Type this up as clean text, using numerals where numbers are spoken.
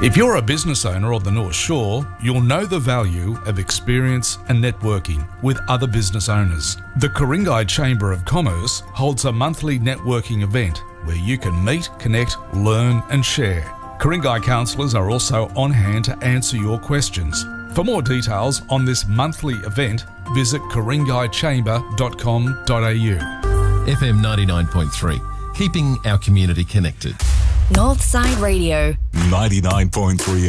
If you're a business owner on the North Shore, you'll know the value of experience and networking with other business owners. The Ku-ring-gai Chamber of Commerce holds a monthly networking event where you can meet, connect, learn and share. Ku-ring-gai counsellors are also on hand to answer your questions. For more details on this monthly event, visit ku-ring-gai-chamber.com.au. FM 99.3, keeping our community connected. Northside Radio. 99.3